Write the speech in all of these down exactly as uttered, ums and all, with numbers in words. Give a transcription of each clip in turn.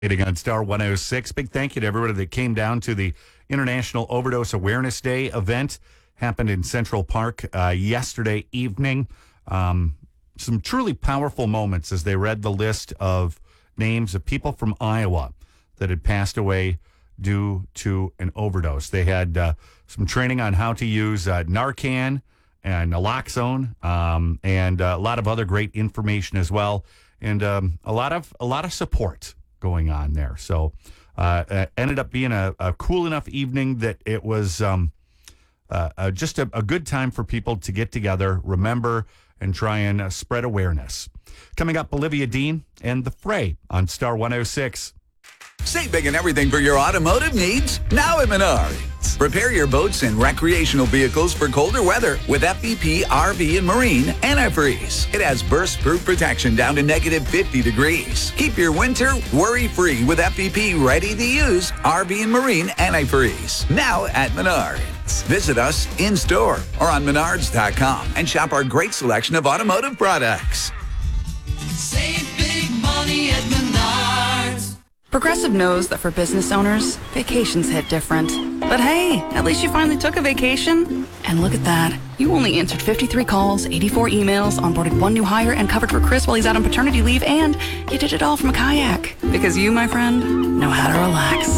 On Star one oh six. Big thank you to everybody that came down to the International Overdose Awareness Day event. Happened in Central Park uh, yesterday evening. Um, some truly powerful moments as they read the list of names of people from Iowa that had passed away due to an overdose. They had uh, some training on how to use uh, Narcan and naloxone, um, and uh, a lot of other great information as well, and um, a lot of a lot of support going on there. So uh, it ended up being a, a cool enough evening that it was um, uh, uh, just a, a good time for people to get together, remember, and try and uh, spread awareness. Coming up, Olivia Dean and The Fray on Star one oh six. Save big and everything for your automotive needs now at Menards. Prepare your boats and recreational vehicles for colder weather with F V P R V and Marine Antifreeze. It has burst-proof protection down to negative fifty degrees. Keep your winter worry-free with F V P ready-to-use R V and Marine Antifreeze. Now at Menards. Visit us in-store or on menards dot com and shop our great selection of automotive products. Save big money at Menards. Progressive knows that for business owners, vacations hit different. But hey, at least you finally took a vacation. And look at that. You only answered fifty-three calls, eighty-four emails, onboarded one new hire, and covered for Chris while he's out on paternity leave, and you did it all from a kayak. Because you, my friend, know how to relax.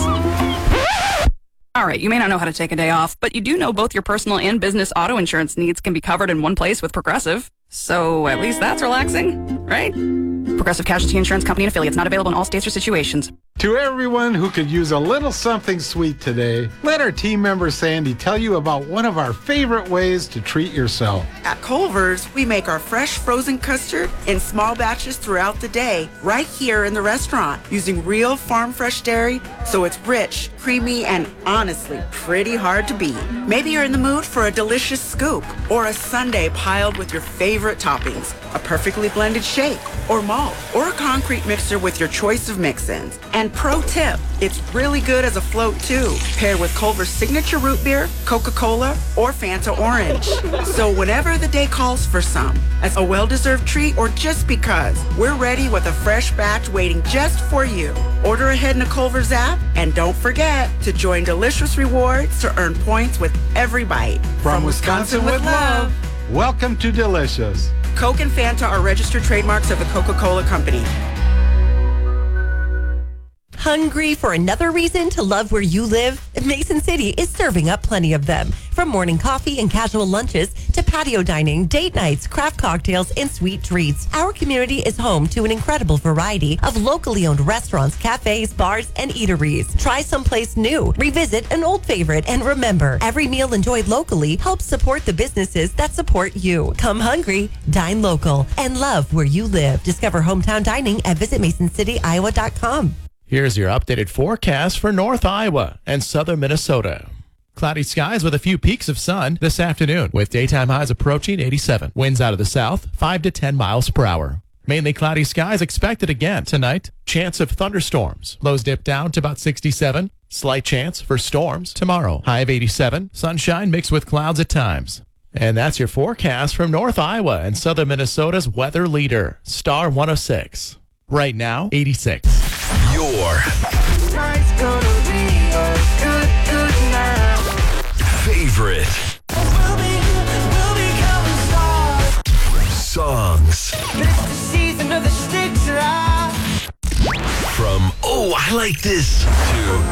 All right, you may not know how to take a day off, but you do know both your personal and business auto insurance needs can be covered in one place with Progressive. So at least that's relaxing, right? Progressive Casualty Insurance Company and affiliates, not available in all states or situations. To everyone who could use a little something sweet today, let our team member Sandy tell you about one of our favorite ways to treat yourself. At Culver's, we make our fresh frozen custard in small batches throughout the day, right here in the restaurant, using real farm fresh dairy, so it's rich, creamy, and honestly, pretty hard to beat. Maybe you're in the mood for a delicious scoop, or a sundae piled with your favorite toppings, a perfectly blended shake, or malt, or a concrete mixer with your choice of mix-ins. And pro tip, it's really good as a float too, paired with Culver's signature root beer, Coca-Cola, or Fanta Orange. So whenever the day calls for some, as a well-deserved treat or just because, we're ready with a fresh batch waiting just for you. Order ahead in the Culver's app, and don't forget to join Delicious Rewards to earn points with every bite. From, From Wisconsin, Wisconsin with love, welcome to Delicious. Coke and Fanta are registered trademarks of the Coca-Cola Company. Hungry for another reason to love where you live? Mason City is serving up plenty of them. From morning coffee and casual lunches to patio dining, date nights, craft cocktails, and sweet treats. Our community is home to an incredible variety of locally owned restaurants, cafes, bars, and eateries. Try someplace new, revisit an old favorite, and remember, every meal enjoyed locally helps support the businesses that support you. Come hungry, dine local, and love where you live. Discover hometown dining at visit mason city iowa dot com. Here's your updated forecast for North Iowa and southern Minnesota. Cloudy skies with a few peaks of sun this afternoon, with daytime highs approaching eighty-seven. Winds out of the south, five to ten miles per hour. Mainly cloudy skies expected again tonight. Chance of thunderstorms. Lows dip down to about sixty-seven. Slight chance for storms tomorrow. High of eighty-seven. Sunshine mixed with clouds at times. And that's your forecast from North Iowa and southern Minnesota's weather leader, Star one oh six. Right now, eighty-six. Your favorite songs from Oh, I Like This to